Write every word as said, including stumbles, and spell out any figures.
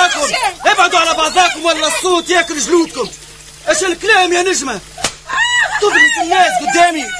بعضاكم، ابعدوا على بعضاكم ولا الصوت ياكل جلودكم. ايش الكلام يا نجمة؟ تفرط الناس قدامي.